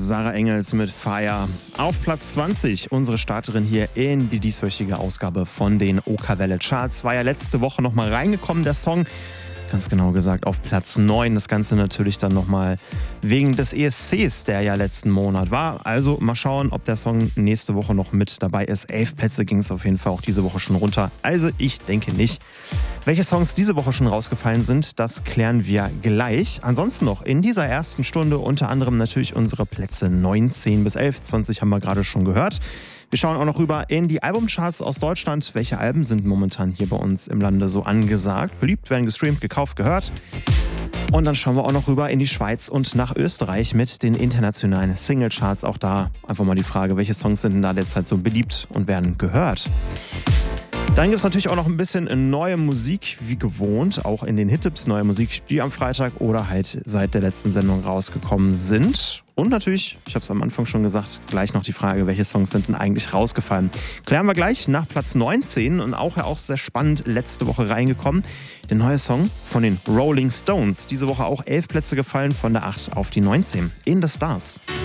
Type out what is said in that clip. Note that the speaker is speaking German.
Sarah Engels mit Fire. Auf Platz 20, unsere Starterin hier in die dieswöchige Ausgabe von den OK-Welle Charts. War ja letzte Woche nochmal reingekommen, der Song. Ganz genau gesagt auf Platz 9. Das Ganze natürlich dann nochmal wegen des ESCs, der ja letzten Monat war. Also mal schauen, ob der Song nächste Woche noch mit dabei ist. 11 Plätze ging es auf jeden Fall auch diese Woche schon runter. Also ich denke nicht. Welche Songs diese Woche schon rausgefallen sind, das klären wir gleich. Ansonsten noch in dieser ersten Stunde unter anderem natürlich unsere Plätze 19 bis 11. 20 haben wir gerade schon gehört. Wir schauen auch noch rüber in die Albumcharts aus Deutschland. Welche Alben sind momentan hier bei uns im Lande so angesagt? Beliebt, werden gestreamt, gekauft, gehört. Und dann schauen wir auch noch rüber in die Schweiz und nach Österreich mit den internationalen Singlecharts. Auch da einfach mal die Frage, welche Songs sind denn da derzeit so beliebt und werden gehört? Dann gibt es natürlich auch noch ein bisschen neue Musik, wie gewohnt, auch in den Hit-Tipps neue Musik, die am Freitag oder halt seit der letzten Sendung rausgekommen sind. Und natürlich, ich habe es am Anfang schon gesagt, gleich noch die Frage, welche Songs sind denn eigentlich rausgefallen. Klären wir gleich nach Platz 19 und auch sehr spannend letzte Woche reingekommen. Der neue Song von den Rolling Stones. Diese Woche auch 11 Plätze gefallen, von der 8 auf die 19. In the Stars.